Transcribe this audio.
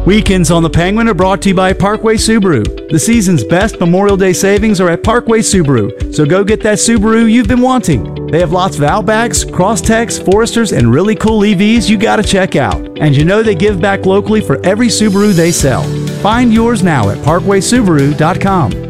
Weekends on the Penguin are brought to you by Parkway Subaru. The season's best Memorial Day savings are at Parkway Subaru, so go get that Subaru you've been wanting. They have lots of Outbacks, Crosstechs, Foresters, and really cool EVs you gotta check out. And you know they give back locally for every Subaru they sell. Find yours now at parkwaysubaru.com.